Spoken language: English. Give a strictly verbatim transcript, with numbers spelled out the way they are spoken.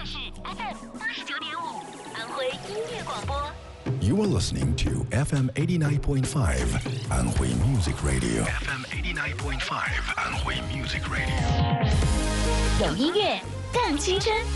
是 F M 八十九点五，安徽音乐广播。 You are listening to F M eighty-nine point five 安徽 Music Radio. F M eighty-nine point five 安徽 Music Radio. 有音乐更青春。